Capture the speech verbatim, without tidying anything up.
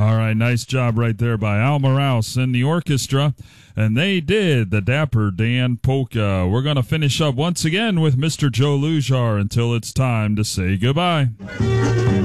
All right, nice job right there by Al Morales and the orchestra. And they did the Dapper Dan Polka. We're going to finish up once again with Mister Joe Lujar until it's time to say goodbye.